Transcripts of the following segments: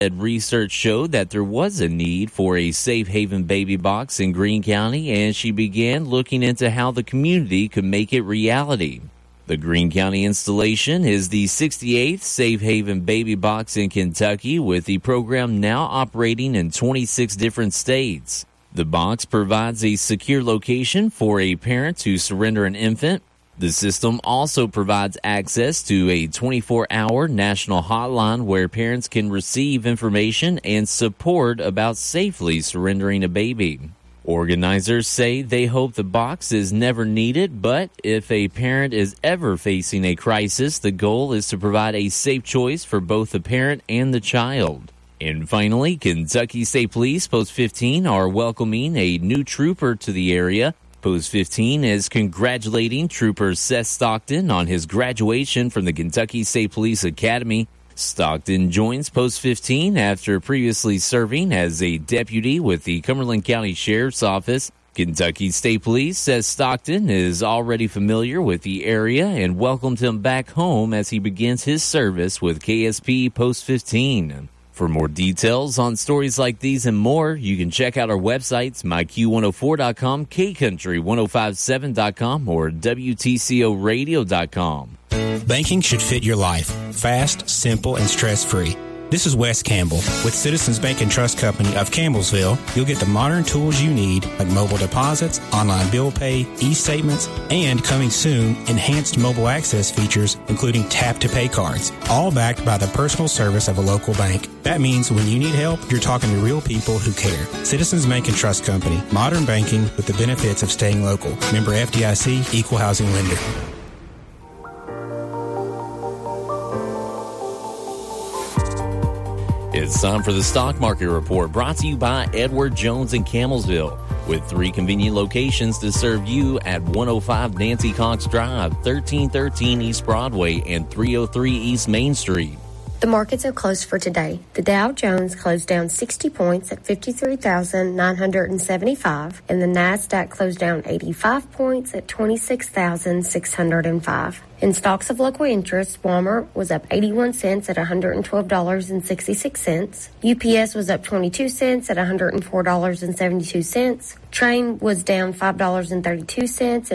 Research showed that there was a need for a safe haven baby box in Greene County, and she began looking into how the community could make it reality. The Greene County installation is the 68th Safe Haven Baby Box in Kentucky, with the program now operating in 26 different states. The box provides a secure location for a parent to surrender an infant. The system also provides access to a 24-hour national hotline where parents can receive information and support about safely surrendering a baby. Organizers say they hope the box is never needed, but if a parent is ever facing a crisis, the goal is to provide a safe choice for both the parent and the child. And finally, Kentucky State Police Post 15 are welcoming a new trooper to the area. Post 15 is congratulating Trooper Seth Stockton on his graduation from the Kentucky State Police Academy. Stockton joins Post 15 after previously serving as a deputy with the Cumberland County Sheriff's Office. Kentucky State Police says Stockton is already familiar with the area and welcomed him back home as he begins his service with KSP Post 15. For more details on stories like these and more, you can check out our websites, myq104.com, kcountry1057.com, or WTCOradio.com. Banking should fit your life. Fast, simple, and stress-free. This is Wes Campbell. With Citizens Bank and Trust Company of Campbellsville, you'll get the modern tools you need, like mobile deposits, online bill pay, e-statements, and coming soon, enhanced mobile access features, including tap-to-pay cards, all backed by the personal service of a local bank. That means when you need help, you're talking to real people who care. Citizens Bank and Trust Company, modern banking with the benefits of staying local. Member FDIC, equal housing lender. It's time for the Stock Market Report, brought to you by Edward Jones in Campbellsville, with 3 convenient locations to serve you at 105 Nancy Cox Drive, 1313 East Broadway, and 303 East Main Street. The markets are closed for today. The Dow Jones closed down 60 points at 53,975, and the NASDAQ closed down 85 points at 26,605. In stocks of local interest, Walmart was up 81 cents at $112.66. UPS was up 22 cents at $104.72. Train was down $5.32 at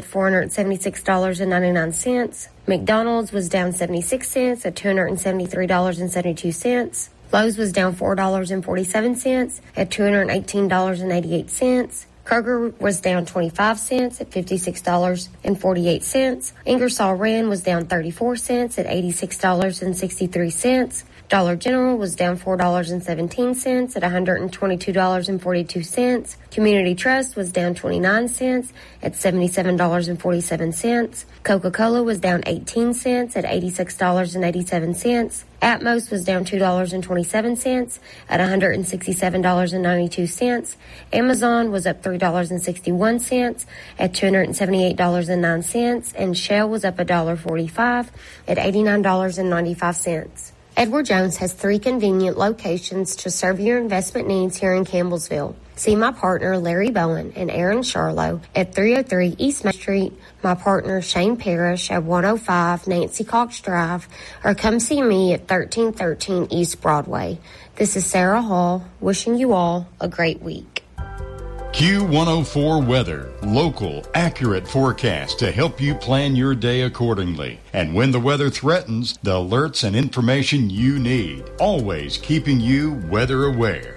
$476.99. McDonald's was down 76 cents at $273.72. Lowe's was down $4.47 at $218.88. Kroger was down 25 cents at $56.48. Ingersoll Rand was down 34 cents at $86.63. Dollar General was down $4.17 at $122.42. Community Trust was down 29 cents at $77.47. Coca-Cola was down 18 cents at $86.87. Atmos was down $2.27 at $167.92. Amazon was up $3.61 at $278.09. And Shell was up $1.45 at $89.95. Edward Jones has 3 convenient locations to serve your investment needs here in Campbellsville. See my partner Larry Bowen and Aaron Charlo at 303 East Main Street, my partner Shane Parrish at 105 Nancy Cox Drive, or come see me at 1313 East Broadway. This is Sarah Hall, wishing you all a great week. Q104 Weather, local, accurate forecast to help you plan your day accordingly. And when the weather threatens, the alerts and information you need, always keeping you weather aware.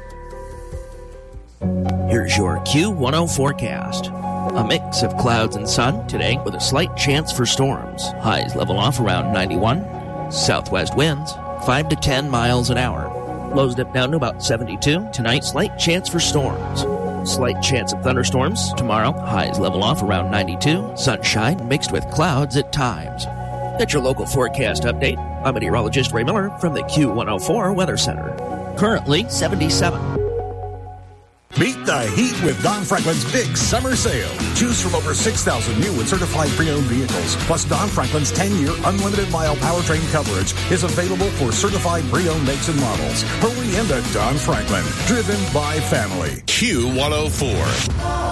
Here's your Q10 forecast. A mix of clouds and sun today with a slight chance for storms. Highs level off around 91. Southwest winds 5 to 10 miles an hour. Lows dip down to about 72. Tonight, slight chance for storms. Slight chance of thunderstorms tomorrow. Highs level off around 92. Sunshine mixed with clouds at times. Get your local forecast update. I'm meteorologist Ray Miller from the Q104 Weather Center. Currently 77. Beat the heat with Don Franklin's big summer sale. Choose from over 6,000 new and certified pre-owned vehicles. Plus, Don Franklin's 10-year unlimited mile powertrain coverage is available for certified pre-owned makes and models. Hurry into Don Franklin, driven by family. Q104.